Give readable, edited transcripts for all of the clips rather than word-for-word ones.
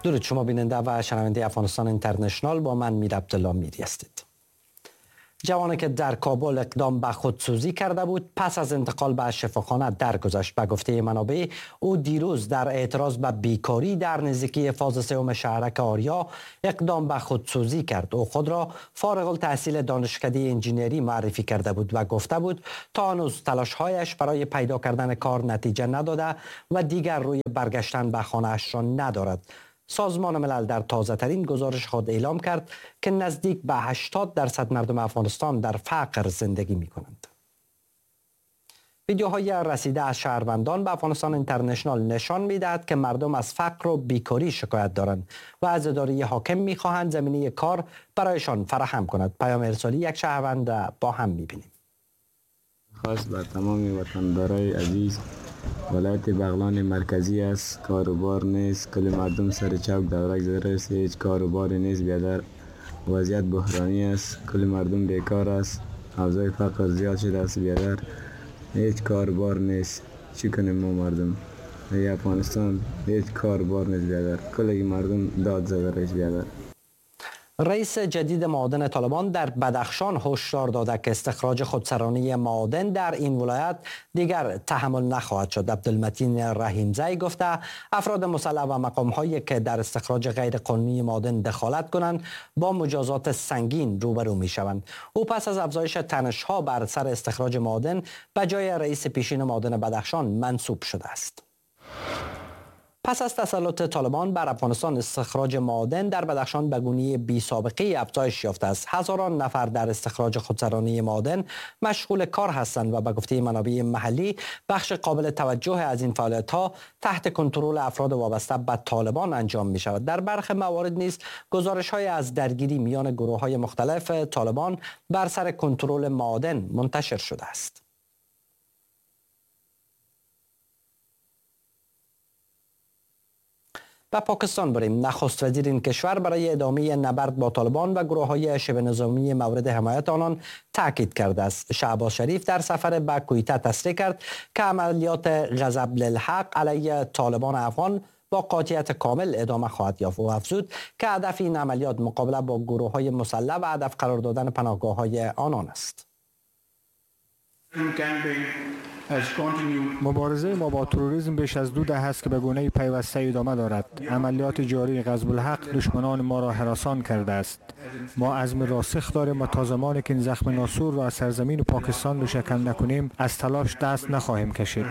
درود شما بیننده و شنونده افغانستان اینترنشنال، با من میر عبدالله میری هستید. جوانی که در کابل اقدام به خودسوزی کرده بود پس از انتقال به شفاخانه درگذشت. به گفته منابع او دیروز در اعتراض به بیکاری در نزدیکی فاز سوم شهرک آریا اقدام به خودسوزی کرد. او خود را فارغ التحصیل دانشکده انجینری معرفی کرده بود و گفته بود تا هنوز تلاش‌هایش برای پیدا کردن کار نتیجه نداده و دیگر روی برگشتن به خانه‌اش را ندارد. سازمان ملل در تازه ترین گزارش خود اعلام کرد که نزدیک به 80% مردم افغانستان در فقر زندگی می کنند. ویدیوهای رسیده از شهروندان به افغانستان اینترنشنال نشان می دهد که مردم از فقر و بیکاری شکایت دارند و از اداره حاکم می خواهند زمینه کار برایشان فراهم کند. پیام ارسالی یک شهروند با هم می بینیم. خاص بر تمام وطندارای عزیز، ولایت بغلان مرکزی است، کاروبار نیست، کل مردم سر چوک دورک زده است، هیچ کاروباری نیست، بیادر وضعیت بحرانی است، کل مردم بیکار است، اوضاع فقر زیاد شده است، بیادر هیچ کاروبار نیست. چی کنیم ما مردم؟ ای افغانستان هیچ کاروبار نیست بیادر، کل مردم داد زده رئیس بیادر. رئیس جدید معادن طالبان در بدخشان هشدار داده که استخراج خودسرانه معادن در این ولایت دیگر تحمل نخواهد شد. عبدالمتین رحیمزی گفته افراد مسلح و مقام‌هایی که در استخراج غیر قانونی معادن دخالت کنند با مجازات سنگین روبرو می‌شوند. او پس از افزایش تنش‌ها بر سر استخراج معادن به جای رئیس پیشین معادن بدخشان منصوب شده است. پس از تسلط طالبان بر افغانستان، استخراج معادن در بدخشان به گونه بی سابقه افزایش یافته است. هزاران نفر در استخراج خودسرانه معادن مشغول کار هستند و به گفته منابع محلی بخش قابل توجه از این فعالیت‌ها تحت کنترل افراد وابسته به طالبان انجام می شود. در برخی موارد نیز گزارش‌های از درگیری میان گروه‌های مختلف طالبان بر سر کنترل معادن منتشر شده است. و پاکستان بریم. نخست وزیر این کشور برای ادامه نبرد با طالبان و گروه‌های شبه نظامی مورد حمایت آنان تاکید کرده است. شهباز شریف در سفر به کویته تصریح کرد که عملیات غضب للحق علیه طالبان افغان با قاطعیت کامل ادامه خواهد یافت. و افزود که هدف این عملیات مقابله با گروه‌های مسلح و هدف قرار دادن پناهگاه‌های آنان است. مبارزه ما با تروریسم بیش از 2 دهه است که به گونه پیوسته ادامه دارد. عملیات جاری غضب الحق دشمنان ما را هراسان کرده است. ما عزم راسخ داریم و تا زمانی که این زخم ناسور را از سرزمین پاکستان روشن نکنیم از تلاش دست نخواهیم کشید.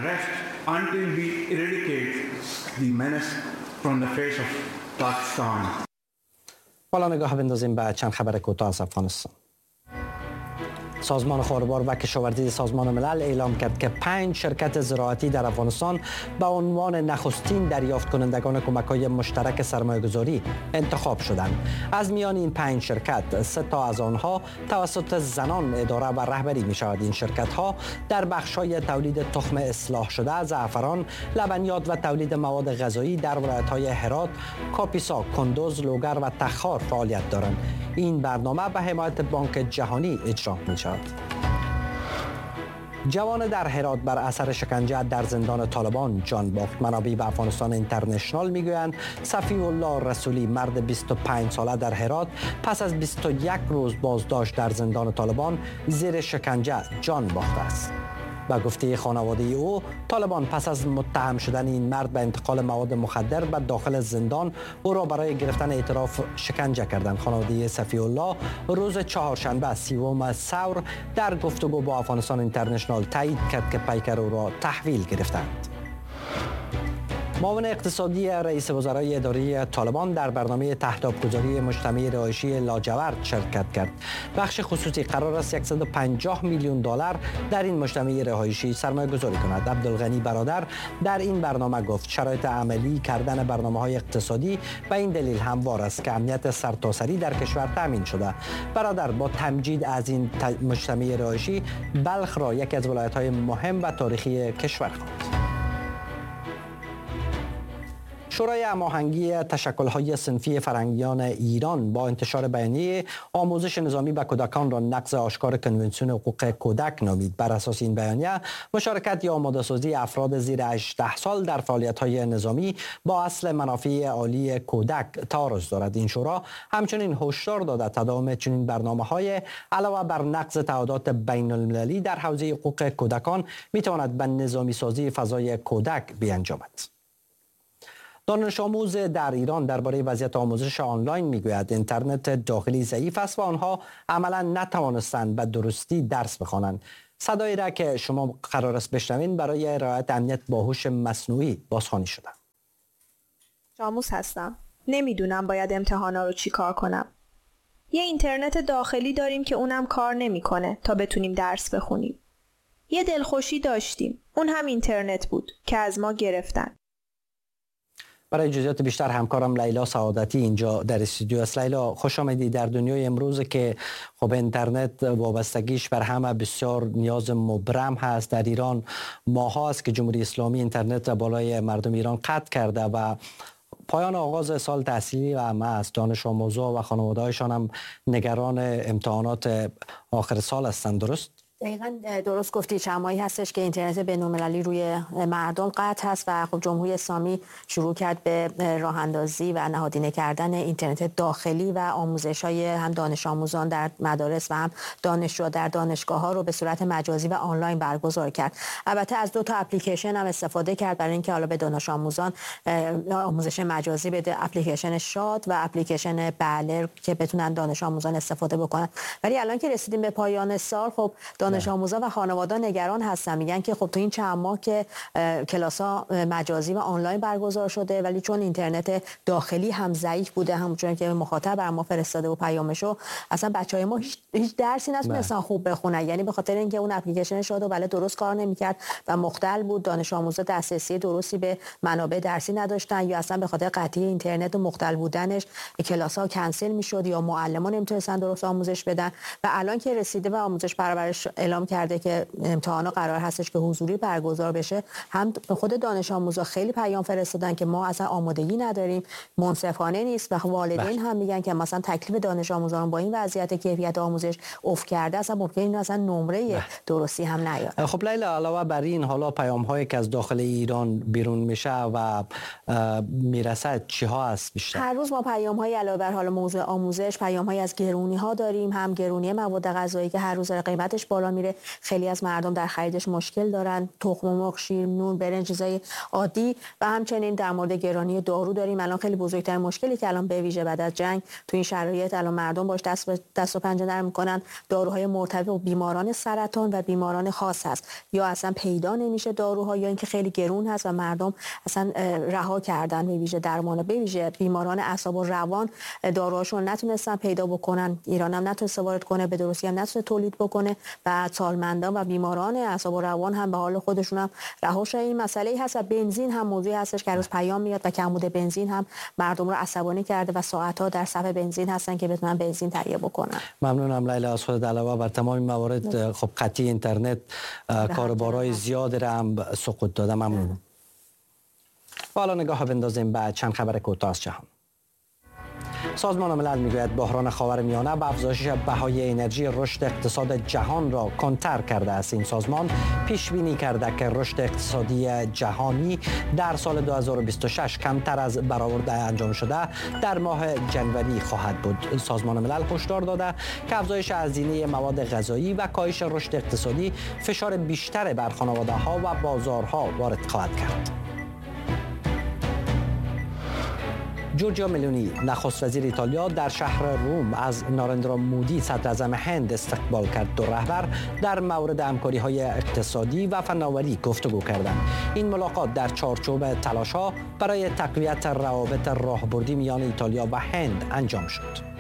حالا نگاه بندازیم به چند خبر کوتاه از افغانستان. سازمان خاروبار و کشاورزی سازمان ملل اعلام کرد که 5 شرکت زراعتی در افغانستان به عنوان نخستین دریافت کنندگان کمک‌های مشترک سرمایه‌گذاری انتخاب شدند. از میان این 5 شرکت 3 تا از آنها توسط زنان اداره و رهبری می‌شود. این شرکت‌ها در بخش‌های تولید تخم اصلاح شده، زعفران، لبنیات و تولید مواد غذایی در ولایت‌های هرات، کاپیسا، کندوز، لوگر و تخار فعالیت دارند. این برنامه به حمایت بانک جهانی اجرا می‌شود. جوان در هرات بر اثر شکنجه در زندان طالبان جان باخت. منابع به افغانستان اینترنشنال میگویند صفی الله رسولی، مرد 25 ساله در هرات، پس از 21 روز بازداشت در زندان طالبان زیر شکنجه جان باخته است. به گفته خانواده او، طالبان پس از متهم شدن این مرد به انتقال مواد مخدر به داخل زندان او را برای گرفتن اعتراف شکنجه کردند. خانواده صفی الله روز چهارشنبه 30 ثور در گفتگو با افغانستان اینترنشنال تایید کرد که پیکر او را تحویل گرفتند. معاون اقتصادی رئیس وزرای اداری طالبان در برنامه تهدابگذاری مجتمع رهایشی لاجورد شرکت کرد. بخش خصوصی قرار است 150 میلیون دلار در این مجتمع رهایشی سرمایه گذاری کند. عبدالغنی برادر در این برنامه گفت شرایط عملی کردن برنامه‌های اقتصادی به این دلیل هموار است که امنیت سرتاسری در کشور تامین شده. برادر با تمجید از این مجتمع رهایشی بلخ را یکی از ولایت‌های مهم و تاریخی کشور خواند. شورای هماهنگی تشکل‌های صنفی فرهنگیان ایران با انتشار بیانیه آموزش نظامی به کودکان را نقض آشکار کنوانسیون حقوق کودک نامید. بر اساس این بیانیه مشارکت یا آماده‌سازی افراد زیر 18 سال در فعالیت‌های نظامی با اصل منافع عالی کودک تعارض دارد. این شورا همچنین هشدار داده تداوم چنین برنامه‌های علاوه بر نقض تعهدات بین‌المللی در حوزه حقوق کودکان می‌تواند به نظامی سازی فضای کودک بیانجامد. دانش آموز در ایران درباره وضعیت آموزش آنلاین میگوید اینترنت داخلی ضعیف است و آنها عملا نتوانستند به درستی درس بخوانند. صدایی را که شما قرار است بشنوین برای رعایت امنیت با هوش مصنوعی بازخوانی شده. آموز هستم. نمیدونم باید امتحانا رو چی کار کنم. یه اینترنت داخلی داریم که اونم کار نمیکنه تا بتونیم درس بخونیم. یه دلخوشی داشتیم. اون هم اینترنت بود که از ما گرفتن. برای جزئیات بیشتر همکارم لیلا سعادتی اینجا در استودیو است. لیلا خوش آمدید. در دنیای امروز که خب اینترنت وابستگیش بر همه بسیار نیاز مبرم هست، در ایران ماها است که جمهوری اسلامی اینترنت را بالای مردم ایران قطع کرده و پایان آغاز سال تحصیلی و همه است. دانش آموزها و خانواده‌هایشان هم نگران امتحانات آخر سال هستند، درست؟ دقیقاً درست گفتی. چند ماهی هستش که اینترنت بین‌المللی روی مردم قطع هست و خب جمهوری اسلامی شروع کرد به راه اندازی و نهادینه کردن اینترنت داخلی و آموزش‌های هم دانش آموزان در مدارس و هم دانشجو در دانشگاه‌ها رو به صورت مجازی و آنلاین برگزار کرد. البته از 2 تا اپلیکیشن هم استفاده کرد برای اینکه حالا به دانش آموزان آموزش مجازی بده، اپلیکیشن شاد و اپلیکیشن بلر که بتونن دانش آموزان استفاده بکنن. ولی الان که رسیدیم به پایان سال، خب دانش آموزا و خانواده نگران هستن. میگن که خب تو این چند ماه که کلاس‌ها مجازی و آنلاین برگزار شده ولی چون اینترنت داخلی هم ضعیف بوده، همونجوری که مخاطب بر ما فرستاده و پیامشو، اصلا بچهای ما هیچ درسی نتونستن خوب بخونن. یعنی به خاطر اینکه اون اپلیکیشن شاد و بله درست کار نمی‌کرد و مختل بود، دانش آموزا دسترسی درستی به منابع درسی نداشتن یا اصلا به خاطر قطعی اینترنت و مختل بودنش کلاس‌ها کنسل می‌شد یا معلمان نمی‌تونستن درست آموزش بدن. و الان که رسیده و آموزش پرورش اعلام کرده که امتحانا قرار هستش که حضوری برگزار بشه، هم خود دانش آموزا خیلی پیام فرستادن که ما اصلا آمادگی نداریم، منصفانه نیست و والدین هم میگن که مثلا تکلیف دانش آموزان با این وضعیت کیفیت آموزش افت کرده، اصلا ممکنه اصلا نمره درستی هم نیاد. خب لیلا، علاوه بر این حالا پیام هایی که از داخل ایران بیرون میشه و میرسه چی ها هست بیشتر؟ هر روز ما پیام های علاوه بر حالا موضوع آموزش، پیام های از گرونی ها داریم، هم گرونی مواد غذایی که هر روز قیمتش بالا میره. خیلی از مردم در خریدش مشکل دارن، تخم مرغ، شیر، نون، برنج، چیزای عادی. و همچنین در مورد گرانی دارو داریم. الان خیلی بزرگترین مشکلی که الان به ویژه بعد از جنگ تو این شرایط الان مردم باش دست و پنجه نرم میکنن، داروهای مرتبط با بیماران سرطان و بیماران خاص هست، یا اصلا پیدا نمیشه داروها یا اینکه خیلی گرون هست و مردم اصلا رها کردن. به ویژه درمان به ویژه بیماران اعصاب و روان داروهاشون نتونستن پیدا بکنن، ایران هم نتونسته وارد کنه، به درستی هم نتونسته تولید بکنه و سالمندان و بیماران اعصاب و روان هم به حال خودشون هم رها شدن. این مسئله هست و بنزین هم موضوعی هستش که روز پیام میاد و کمبود بنزین هم مردم رو عصبانی کرده و ساعت‌ها در صف بنزین هستن که بتونن بنزین تهیه بکنن. ممنونم لیلا از خودت. علاوه بر تمام موارد خب قطعی اینترنت کاربارای زیاد را هم سقوط داده. ممنونم. حالا نگاه بندازیم به چند خبر کوتاه از جهان. سازمان ملل میگوید بحران خاورمیانه به افزایش بهای انرژی رشد اقتصاد جهان را کنتر کرده است. این سازمان پیش بینی کرده که رشد اقتصادی جهانی در سال 2026 کمتر از برآورد انجام شده در ماه جنوری خواهد بود. سازمان ملل هشدار داده که افزایش هزینه مواد غذایی و کاهش رشد اقتصادی فشار بیشتر بر خانواده‌ها و بازارها وارد خواهد کرد. جورجیا ملونی نخست وزیر ایتالیا در شهر روم از نارندرا مودی صدر اعظم هند استقبال کرد. دو رهبر در مورد همکاری‌های اقتصادی و فناوری گفتگو کردند. این ملاقات در چارچوب تلاش‌ها برای تقویت روابط راهبردی میان ایتالیا و هند انجام شد.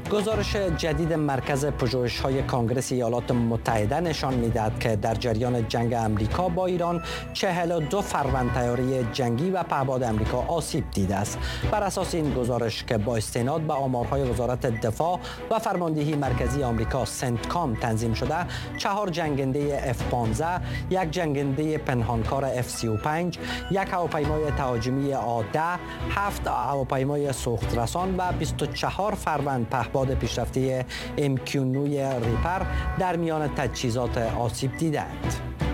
گزارش جدید مرکز پژوهش‌های کانگرس ایالات متحده نشان می‌دهد که در جریان جنگ امریکا با ایران 42 فروند طیاره جنگی و پهپاد امریکا آسیب دیده است. بر اساس این گزارش که با استناد به آمارهای وزارت دفاع و فرماندهی مرکزی آمریکا سنتکام تنظیم شده، 4 جنگنده F-15، 1 جنگنده پنهانکار F-35، 1 هواپیمای تهاجمی A-10، 7 هواپیمای سوخترسان و 24 فروند پهپاد پیشرفته MQ-9 ریپر در میان تجهیزات آسیب دیده‌اند.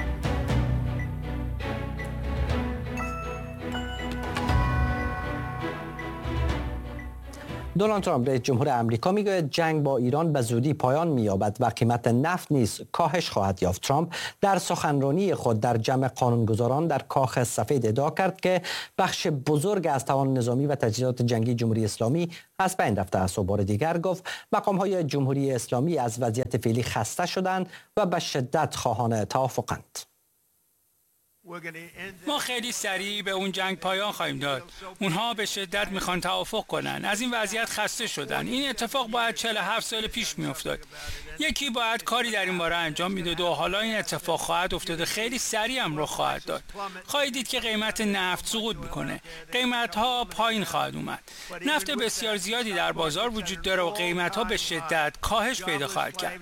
دونالد ترامپ رئیس جمهور آمریکا میگوید جنگ با ایران به زودی پایان می‌یابد و قیمت نفت نیز کاهش خواهد یافت. ترامپ در سخنرانی خود در جمع قانونگذاران در کاخ سفید ادعا کرد که بخش بزرگ از توان نظامی و تجهیزات جنگی جمهوری اسلامی از بین رفته است و بار دیگر گفت مقام‌های جمهوری اسلامی از وضعیت فعلی خسته شدند و به شدت خواهان توافقند. ما خیلی سریع به اون جنگ پایان خواهیم داد. اونها به شدت میخوان توافق کنن. از این وضعیت خسته شدن. این اتفاق باید 47 سال پیش میافتاد. یکی باید کاری در این باره انجام میداد و حالا این اتفاق خواهد افتاد و خیلی سریع هم رخ خواهد داد. خواهید دید که قیمت نفت سقوط میکنه. قیمت ها پایین خواهد اومد. نفت بسیار زیادی در بازار وجود داره و قیمت ها به شدت کاهش پیدا خواهد کرد.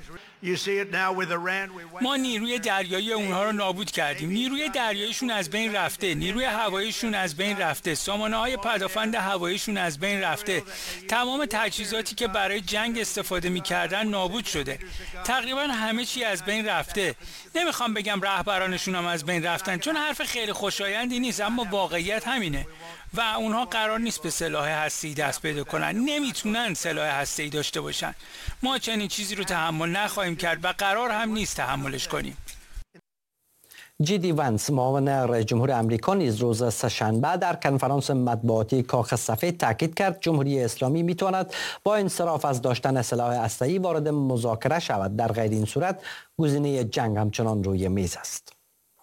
ما نیروی دریایی اونها رو نابود کردیم. نیروی دریاییشون از بین رفته، نیروی هواییشون از بین رفته، سامانه‌های پدافند هواییشون از بین رفته. تمام تجهیزاتی که برای جنگ استفاده می‌کردن نابود شده. تقریبا همه چی از بین رفته. نمیخوام بگم رهبرانشون هم از بین رفتن چون حرف خیلی خوشایندی نیست، اما واقعیت همینه. و اونها قرار نیست به سلاح هسته‌ای دست پیدا کنن. نمیتونن سلاح هسته‌ای داشته باشن. ما چنین چیزی رو تحمل نخواهیم کرد و قرار هم نیست تحملش کنیم. جی دی وانس معاون رئیس جمهور آمریکا نیز روز سه‌شنبه در کنفرانس مطبوعاتی کاخ سفید تاکید کرد جمهوری اسلامی میتواند با انصراف از داشتن سلاح هسته‌ای وارد مذاکره شود. در غیر این صورت گزینه جنگ همچنان روی میز است.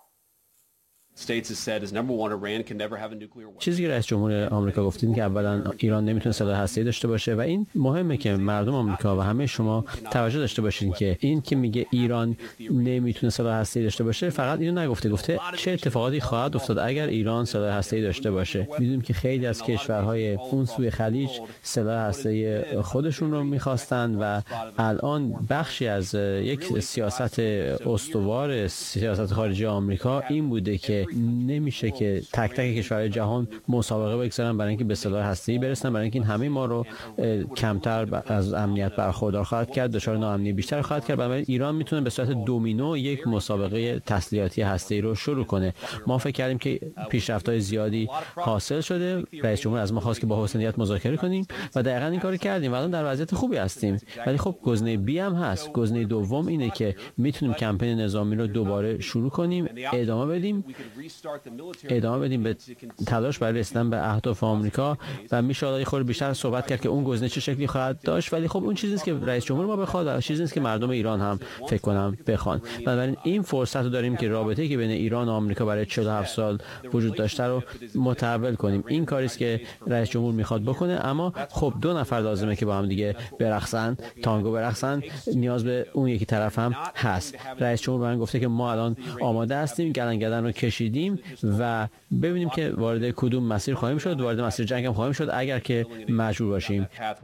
چیزی که رئیس جمهور آمریکا گفتین که اولا ایران نمیتونه سلاح هسته‌ای داشته باشه و این مهمه که مردم آمریکا و همه شما توجه داشته باشین که این که میگه ایران نمیتونه سلاح هسته‌ای داشته باشه فقط اینو نگفته، گفته چه اتفاقاتی خواهد افتاد اگر ایران سلاح هسته‌ای داشته باشه. میدونیم که خیلی از کشورهای اون سوی خلیج سلاح هسته‌ای خودشون رو میخواستن و الان بخشی از یک سیاست استوار سیاست خارجی آمریکا این بوده که نمیشه که تک تک کشورهای جهان مسابقه بگذارن برای اینکه به سلاح هسته‌ای برسن، برای اینکه این همه ما رو کمتر از امنیت برخوردار خواهد کرد، دچار ناامنی بیشتر خواهد کرد. بنابراین ایران میتونه به صورت دومینو یک مسابقه تسلیحاتی هسته‌ای رو شروع کنه. ما فکر کردیم که پیشرفت‌های زیادی حاصل شده، رئیس جمهور از ما خواست که با حسنیت مذاکره کنیم و دقیقاً این کارو کردیم و الان در وضعیت خوبی هستیم. ولی خب گزینه بی هم هست. گزینه دوم اینه که میتونیم کمپین نظامی رو دوباره شروع کنیم، ادامه بدیم به تلاش برای رسیدن به اهداف آمریکا و میشه حالا خود بیشتر صحبت کرد که اون گزینه چه شکلی خواهد داشت. ولی خب اون چیزی نیست که رئیس جمهور ما بخواد و چیزی نیست که مردم ایران هم فکر کنم بخوان. بنابراین این فرصت رو داریم که رابطه‌ای که بین ایران و آمریکا برای 47 سال وجود داشته رو متحول کنیم. این کاری است که رئیس جمهور میخواد بکنه، اما خب 2 نفر لازمه که با هم دیگه برقصن، تانگو برقصن. نیاز به اون یکی طرف هم هست. رئیس جمهور من گفته که ما الان آماده هستیم، گلنگدن رو کشیدیم و ببینیم که وارد کدوم مسیر خواهیم شد. وارد مسیر جنگ هم خواهیم شد اگر که مجبور باشیم.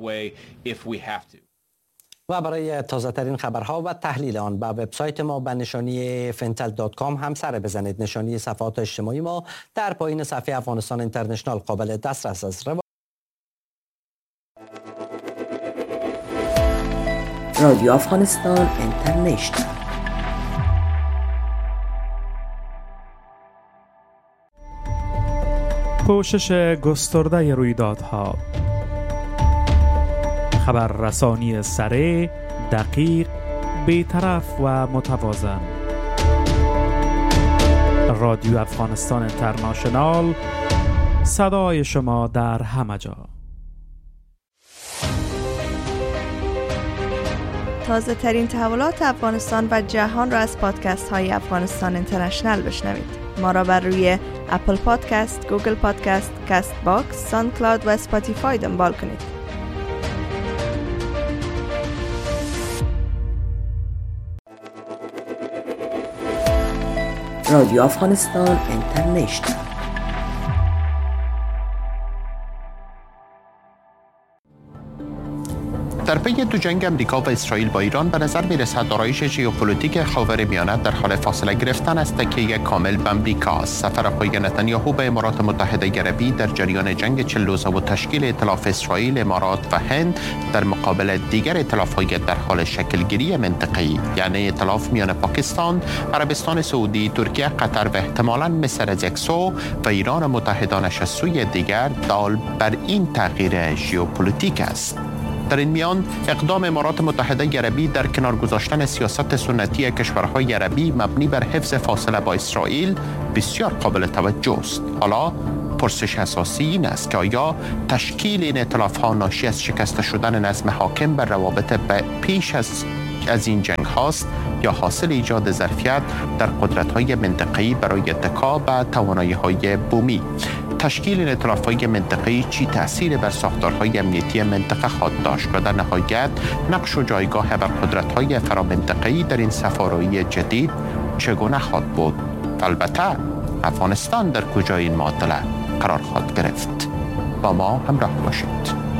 و برای تازه ترین خبرها و تحلیل آن به وبسایت ما به نشانی fintel.com هم سر بزنید. نشانی صفحات اجتماعی ما در پایین صفحه افغانستان اینترنشنال قابل دسترس است. رادیو افغانستان اینترنشنال. پوشش گسترده رویدادها، خبررسانی سریع، دقیق، بی‌طرف و متوازن. رادیو افغانستان اینترنشنال، صدای شما در همه جا. تازه ترین تحولات افغانستان و جهان را از پادکست های افغانستان اینترنشنال بشنوید. ما را بر روی اپل پادکست، گوگل پادکست، کست باکس، ساوند کلاود و اسپاتیفای دنبال کنید. رادیو افغانستان اینترنشنال. در پی دو جنگ امریکا و اسرائیل با ایران به نظر می‌رسد آرایش ژئوپلیتیک خاورمیانه در حال فاصله گرفتن از تکیه کامل به امریکا است. سفر آقای نتانیاهو به امارات متحده عربی در جریان جنگ 40 روزه و تشکیل ائتلاف اسرائیل، امارات و هند در مقابل دیگر ائتلاف‌های در حال شکلگیری منطقه‌ای، یعنی ائتلاف میان پاکستان، عربستان سعودی، ترکیه، قطر و احتمالاً مصر از یک سو و ایران متحدانش از سوی دیگر، دال بر این تغییر ژئوپلیتیک است. در این میان اقدام امارات متحده عربی در کنار گذاشتن سیاست سنتی کشورهای عربی مبنی بر حفظ فاصله با اسرائیل بسیار قابل توجه است. حالا پرسش اساسی این است که آیا تشکیل این ائتلاف‌ها ناشی از شکست شدن نظم حاکم بر روابط پیش از این جنگ هاست یا حاصل ایجاد ظرفیت در قدرت‌های منطقه‌ای برای اتکا به توانایی‌های بومی؟ تشکیل این ائتلاف‌های منطقه‌ای چی تأثیر بر ساختارهای امنیتی منطقه خواهد داشت و در نهایت نقش و جایگاه ابرقدرت‌های فرامنطقه‌ای در این صف‌آرایی جدید چگونه خواهد بود؟ البته افغانستان در کجای این معادله قرار خواهد گرفت؟ با ما همراه باشید.